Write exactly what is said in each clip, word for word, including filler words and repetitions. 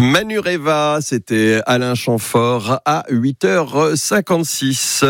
Manureva, c'était Alain Chamfort à huit heures cinquante-six.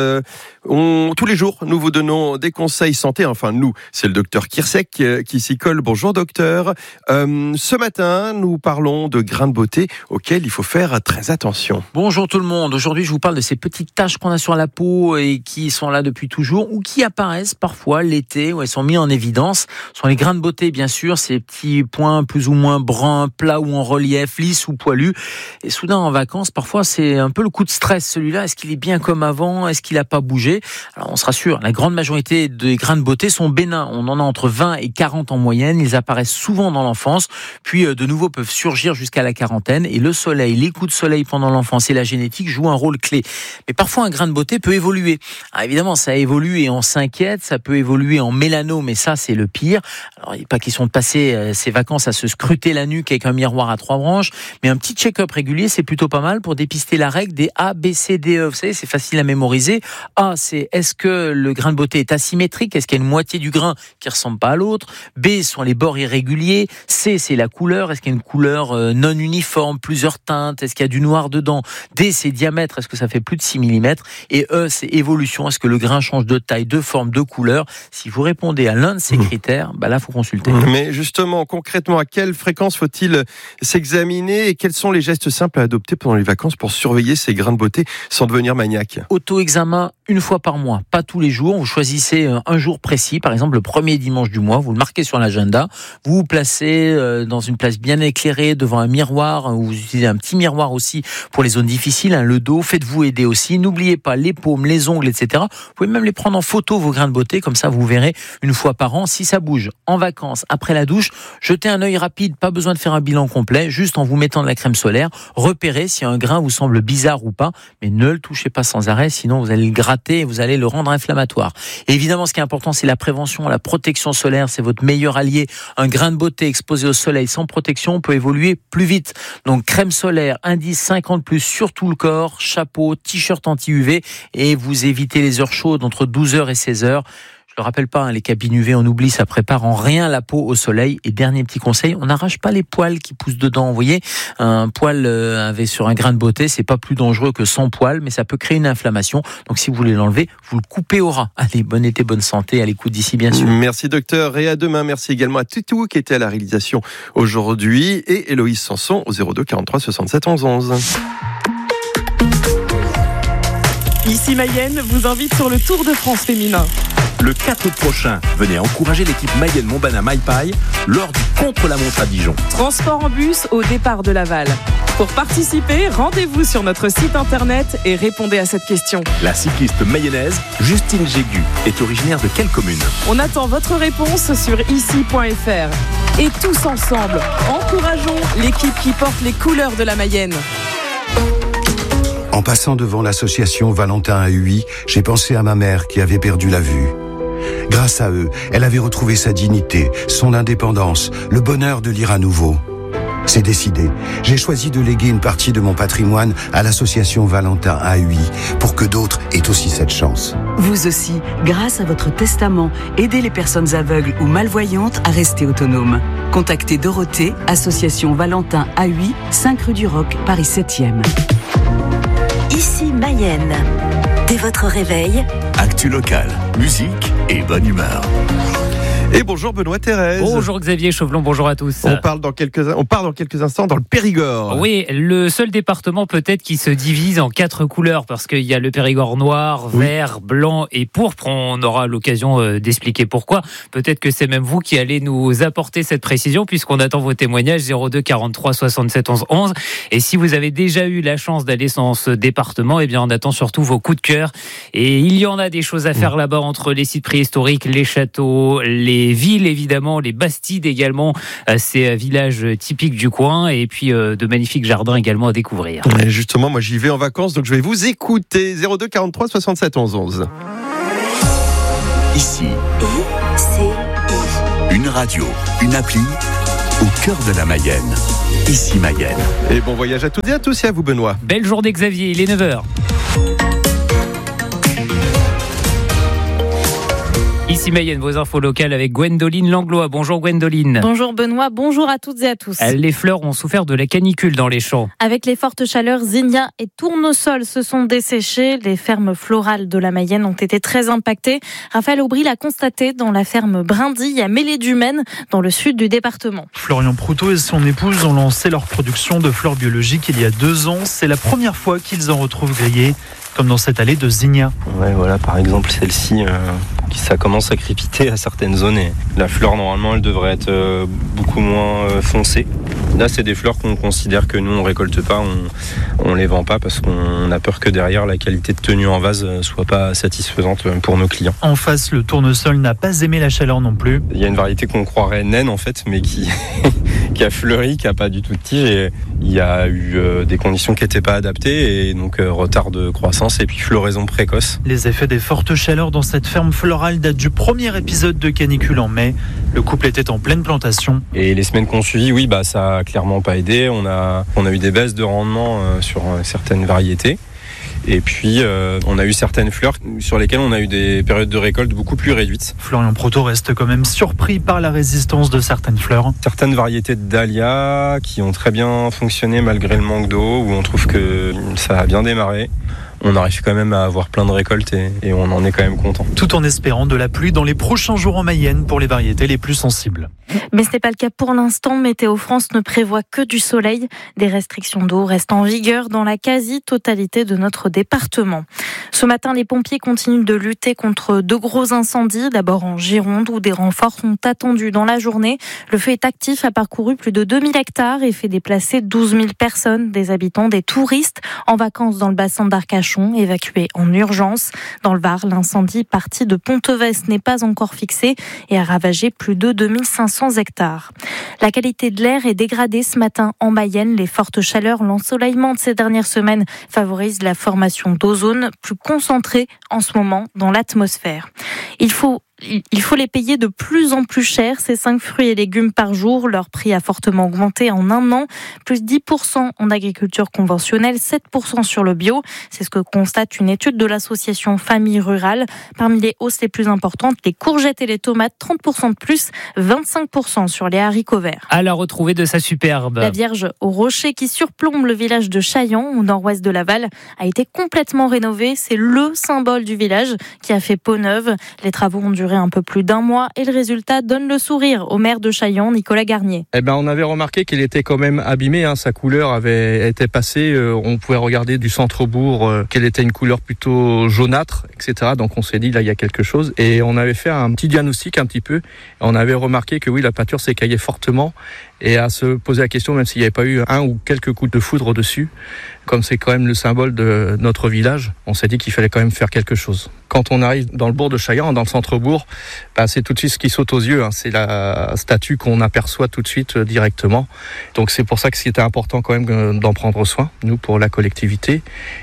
On, tous les jours, nous vous donnons des conseils santé. Enfin, nous, c'est le docteur Kirsek qui s'y colle. Bonjour docteur. Euh, ce matin, nous parlons de grains de beauté auxquels il faut faire très attention. Bonjour tout le monde. Aujourd'hui, je vous parle de ces petites taches qu'on a sur la peau et qui sont là depuis toujours ou qui apparaissent parfois l'été où elles sont mises en évidence. Ce sont les grains de beauté, bien sûr, ces petits points plus ou moins bruns, plats ou en relief, lisses ou poilus. Et soudain, en vacances, parfois, c'est un peu le coup de stress, celui-là. Est-ce qu'il est bien comme avant? Est-ce qu'il n'a pas bougé? Alors, on se rassure, la grande majorité des grains de beauté sont bénins. On en a entre vingt et quarante en moyenne. Ils apparaissent souvent dans l'enfance, puis de nouveau peuvent surgir jusqu'à la quarantaine. Et le soleil, les coups de soleil pendant l'enfance et la génétique jouent un rôle clé. Mais parfois, un grain de beauté peut évoluer. Alors, évidemment, ça évolue et on s'inquiète. Ça peut évoluer en mélanome, mais ça, c'est le pire. Alors, il n'est pas question de passer ses vacances à se scruter la nuque avec un miroir à trois branches, mais un petit check-up régulier, c'est plutôt pas mal pour dépister la règle des A, B, C, D, E. Vous savez, c'est facile à mémoriser. A, c'est est-ce que le grain de beauté est asymétrique? Est-ce qu'il y a une moitié du grain qui ne ressemble pas à l'autre? B, sont les bords irréguliers. C, c'est la couleur. Est-ce qu'il y a une couleur non uniforme, plusieurs teintes? Est-ce qu'il y a du noir dedans? D, c'est diamètre. Est-ce que ça fait plus de six millimètres? Et E, c'est évolution. Est-ce que le grain change de taille, de forme, de couleur? Si vous répondez à l'un de ces critères, bah là, il faut consulter. Mais justement, concrètement, à quelle fréquence faut-il s'examiner et quels sont les gestes simples à adopter pendant les vacances pour surveiller ces grains de beauté sans devenir maniaque? Auto-examen une fois par mois, pas tous les jours. Vous choisissez un jour précis, par exemple le premier dimanche du mois, vous le marquez sur l'agenda, vous vous placez dans une place bien éclairée devant un miroir, vous utilisez un petit miroir aussi pour les zones difficiles, hein, le dos, faites-vous aider aussi. N'oubliez pas les paumes, les ongles, et cetera. Vous pouvez même les prendre en photo, vos grains de beauté, comme ça vous verrez une fois par an si ça bouge. En vacances, après la douche, jetez un œil rapide, pas besoin de faire un bilan complet, juste en vous mettant de la crème solaire, repérez si un grain vous semble bizarre ou pas, mais ne le touchez pas sans arrêt, sinon vous allez le gratter et vous allez le rendre inflammatoire. Et évidemment, ce qui est important, c'est la prévention, la protection solaire, c'est votre meilleur allié. Un grain de beauté exposé au soleil sans protection peut évoluer plus vite. Donc crème solaire, indice cinquante plus sur tout le corps, chapeau, t-shirt anti-U V et vous évitez les heures chaudes entre douze heures et seize heures. Je ne le rappelle pas, hein, les cabines U V, on oublie, ça prépare en rien la peau au soleil. Et dernier petit conseil, on n'arrache pas les poils qui poussent dedans. Vous voyez, un poil euh, avec sur un grain de beauté, c'est pas plus dangereux que sans poil, mais ça peut créer une inflammation. Donc si vous voulez l'enlever, vous le coupez au ras. Allez, bon été, bonne santé, à l'écoute d'ici bien sûr. Merci docteur, et à demain. Merci également à Tutou qui était à la réalisation aujourd'hui et Héloïse Sanson au zéro deux quarante-trois soixante-sept onze onze. Ici Mayenne vous invite sur le Tour de France féminin. Le quatre prochain, venez encourager l'équipe Mayenne-Montbana Maipaille lors du contre-la-montre à Dijon. Transport en bus au départ de Laval. Pour participer, rendez-vous sur notre site internet et répondez à cette question. La cycliste mayonnaise Justine Jégu est originaire de quelle commune? On attend votre réponse sur ici point f r. Et tous ensemble, encourageons l'équipe qui porte les couleurs de la Mayenne. En passant devant l'association Valentin à Huy, j'ai pensé à ma mère qui avait perdu la vue. Grâce à eux, elle avait retrouvé sa dignité, son indépendance, le bonheur de lire à nouveau. C'est décidé. J'ai choisi de léguer une partie de mon patrimoine à l'association Valentin à Huy pour que d'autres aient aussi cette chance. Vous aussi, grâce à votre testament, aidez les personnes aveugles ou malvoyantes à rester autonomes. Contactez Dorothée, association Valentin à Huy, cinq rue du Roc, Paris septième. Ici Mayenne. Dès votre réveil, actu locale, musique et bonne humeur. Et bonjour Benoît Thérèse. Bonjour Xavier Chauvelon, bonjour à tous. On parle dans quelques, on part dans quelques instants dans le Périgord. Oui, le seul département peut-être qui se divise en quatre couleurs parce qu'il y a le Périgord noir, oui. vert, blanc et pourpre. On aura l'occasion d'expliquer pourquoi. Peut-être que c'est même vous qui allez nous apporter cette précision puisqu'on attend vos témoignages zéro deux quarante-trois soixante-sept onze onze. Et si vous avez déjà eu la chance d'aller dans ce département, eh bien on attend surtout vos coups de cœur. Et il y en a des choses à faire là-bas entre les sites préhistoriques, les châteaux, les Les villes évidemment, les Bastides également, ces villages typiques du coin et puis de magnifiques jardins également à découvrir. Et justement, moi j'y vais en vacances donc je vais vous écouter. zéro deux quarante-trois soixante-sept onze onze. Ici, I C I. Une radio, une appli au cœur de la Mayenne. Ici Mayenne. Et bon voyage à toutes et à tous et à vous Benoît. Belle journée Xavier, il est neuf heures. Ici Mayenne, vos infos locales avec Gwendoline Langlois. Bonjour Gwendoline. Bonjour Benoît, bonjour à toutes et à tous. Les fleurs ont souffert de la canicule dans les champs. Avec les fortes chaleurs, zinnias et tournesols se sont desséchés. Les fermes florales de la Mayenne ont été très impactées. Raphaël Aubry l'a constaté dans la ferme Brindille à Mêlée-du-Maine, dans le sud du département. Florian Proutot et son épouse ont lancé leur production de fleurs biologiques il y a deux ans. C'est la première fois qu'ils en retrouvent grillées, comme dans cette allée de zinnias. Ouais, voilà, par exemple celle-ci, euh, qui ça commence à crépiter à certaines zones. Et la fleur, normalement, elle devrait être euh, beaucoup moins euh, foncée. Là, c'est des fleurs qu'on considère que nous, on récolte pas, on, on les vend pas parce qu'on a peur que derrière, la qualité de tenue en vase soit pas satisfaisante pour nos clients. En face, le tournesol n'a pas aimé la chaleur non plus. Il y a une variété qu'on croirait naine, en fait, mais qui, qui a fleuri, qui a pas du tout de tige. Et il y a eu euh, des conditions qui n'étaient pas adaptées et donc euh, retard de croissance et puis floraison précoce. Les effets des fortes chaleurs dans cette ferme florale datent du premier épisode de canicule en mai. Le couple était en pleine plantation. Et les semaines qu'on suivi, oui, bah ça a clairement pas aidé. On a, on a eu des baisses de rendement euh, sur euh, certaines variétés. Et puis, euh, on a eu certaines fleurs sur lesquelles on a eu des périodes de récolte beaucoup plus réduites. Florian Proutot reste quand même surpris par la résistance de certaines fleurs. Certaines variétés de dahlia qui ont très bien fonctionné malgré le manque d'eau, où on trouve que ça a bien démarré. On arrive quand même à avoir plein de récoltes et, et on en est quand même content. Tout en espérant de la pluie dans les prochains jours en Mayenne pour les variétés les plus sensibles. Mais ce n'est pas le cas pour l'instant. Météo France ne prévoit que du soleil. Des restrictions d'eau restent en vigueur dans la quasi-totalité de notre département. Ce matin, les pompiers continuent de lutter contre de gros incendies. D'abord en Gironde, où des renforts sont attendus dans la journée. Le feu est actif, a parcouru plus de deux mille hectares et fait déplacer douze mille personnes, des habitants, des touristes en vacances dans le bassin d'Arcachon, évacués en urgence. Dans le Var, l'incendie parti de Ponteves n'est pas encore fixé et a ravagé plus de deux mille cinq cents hectares. La qualité de l'air est dégradée ce matin en Mayenne. Les fortes chaleurs, l'ensoleillement de ces dernières semaines favorisent la formation d'ozone plus concentrée en ce moment dans l'atmosphère. Il faut Il faut les payer de plus en plus cher, ces cinq fruits et légumes par jour. Leur prix a fortement augmenté en un an, plus dix pour cent en agriculture conventionnelle, sept pour cent sur le bio. C'est ce que constate une étude de l'association Famille Rurale. Parmi les hausses les plus importantes, les courgettes et les tomates, trente pour cent de plus, vingt-cinq pour cent sur les haricots verts. À la retrouvée de sa superbe. La Vierge au rocher qui surplombe le village de Chaillan, au nord-ouest de Laval, a été complètement rénovée. C'est le symbole du village qui a fait peau neuve. Les travaux ont duré un peu plus d'un mois et le résultat donne le sourire au maire de Chaillan, Nicolas Garnier. Eh ben, on avait remarqué qu'il était quand même abîmé, hein. Sa couleur avait été passée. Euh, on pouvait regarder du centre-bourg euh, qu'elle était une couleur plutôt jaunâtre, et cetera. Donc on s'est dit là il y a quelque chose et on avait fait un petit diagnostic un petit peu. Et on avait remarqué que oui, la peinture s'écaillait fortement et à se poser la question, même s'il n'y avait pas eu un ou quelques coups de foudre dessus, comme c'est quand même le symbole de notre village, on s'est dit qu'il fallait quand même faire quelque chose. Quand on arrive dans le bourg de Chaillan, dans le centre-bourg, bah, c'est tout de suite ce qui saute aux yeux, hein. C'est la statue qu'on aperçoit tout de suite euh, directement. Donc c'est pour ça que c'était important quand même euh, d'en prendre soin, nous, pour la collectivité.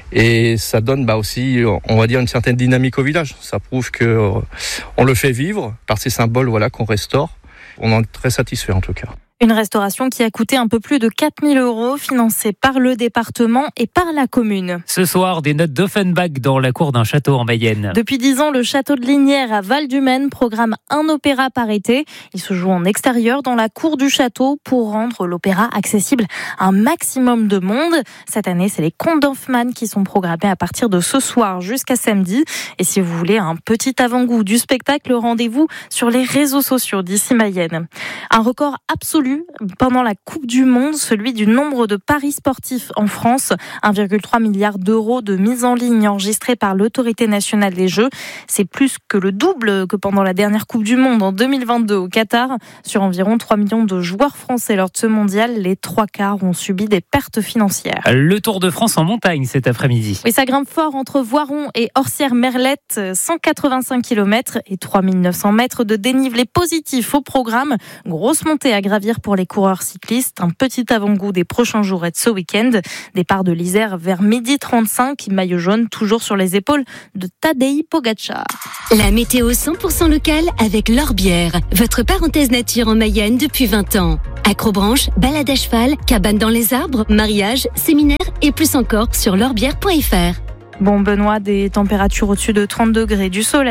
Et ça donne bah, aussi, on va dire, une certaine dynamique au village. Ça prouve que euh, on le fait vivre par ces symboles voilà, qu'on restaure. On en est très satisfait en tout cas. Une restauration qui a coûté un peu plus de quatre mille euros, financée par le département et par la commune. Ce soir, des notes d'Offenbach dans la cour d'un château en Mayenne. Depuis dix ans, le château de Lignières à Val-du-Maine programme un opéra par été. Il se joue en extérieur dans la cour du château pour rendre l'opéra accessible à un maximum de monde. Cette année, c'est les Contes d'Hoffmann qui sont programmés à partir de ce soir jusqu'à samedi. Et si vous voulez un petit avant-goût du spectacle, rendez-vous sur les réseaux sociaux d'Ici Mayenne. Un record absolu pendant la Coupe du Monde, celui du nombre de paris sportifs en France. un virgule trois milliard d'euros de mise en ligne enregistrés par l'Autorité nationale des Jeux. C'est plus que le double que pendant la dernière Coupe du Monde en deux mille vingt-deux au Qatar. Sur environ trois millions de joueurs français lors de ce mondial, les trois quarts ont subi des pertes financières. Le Tour de France en montagne cet après-midi. Oui, ça grimpe fort entre Voiron et Orsières-Merlette, cent quatre-vingt-cinq kilomètres et trois mille neuf cents mètres de dénivelé positif au programme. Grosse montée à gravir pour les coureurs cyclistes. Un petit avant-goût des prochains jours et de ce week-end. Départ de l'Isère vers midi trente-cinq. Maillot jaune toujours sur les épaules de Tadej Pogačar. La météo cent pour cent locale avec L'Orbière. Votre parenthèse nature en Mayenne depuis vingt ans. Acrobranche, balade à cheval, cabane dans les arbres, mariage, séminaire et plus encore sur l'orbière point f r. Bon Benoît, des températures au-dessus de trente degrés, du soleil.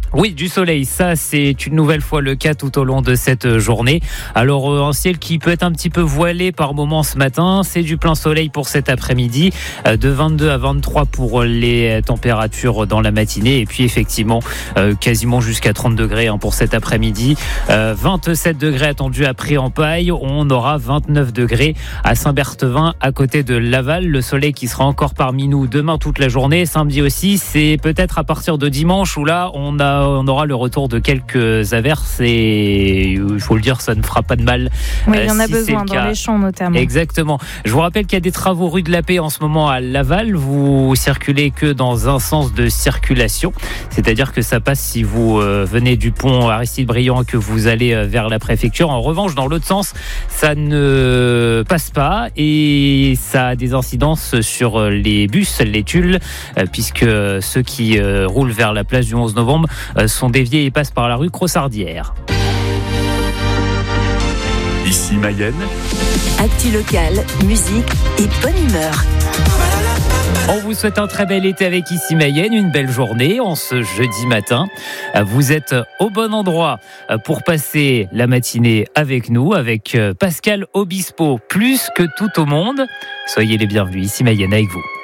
Oui, du soleil, ça c'est une nouvelle fois le cas tout au long de cette journée. Alors euh, un ciel qui peut être un petit peu voilé par moments ce matin, c'est du plein soleil pour cet après-midi, euh, de vingt-deux à vingt-trois pour les températures dans la matinée et puis effectivement euh, quasiment jusqu'à trente degrés hein, pour cet après-midi. Euh, vingt-sept degrés attendus à Pré-en-Paille, on aura vingt-neuf degrés à Saint-Berthevin à côté de Laval. Le soleil qui sera encore parmi nous demain toute la journée, samedi aussi, c'est peut-être à partir de dimanche où là on a on aura le retour de quelques averses et il faut le dire, ça ne fera pas de mal. Oui, il y en a si besoin dans les champs notamment. Exactement. Je vous rappelle qu'il y a des travaux rue de la Paix en ce moment à Laval. Vous circulez que dans un sens de circulation, c'est-à-dire que ça passe si vous euh, venez du pont Aristide Briand et que vous allez euh, vers la préfecture. En revanche, dans l'autre sens, ça ne passe pas et ça a des incidences sur les bus, les tulles, euh, puisque ceux qui euh, roulent vers la place du onze novembre euh, sont déviés et passent par la rue Crossardière. Ici Mayenne. Actu locale, musique et bonne humeur. On vous souhaite un très bel été avec Ici Mayenne, une belle journée en ce jeudi matin. Vous êtes au bon endroit pour passer la matinée avec nous, avec Pascal Obispo, plus que tout au monde. Soyez les bienvenus, Ici Mayenne avec vous.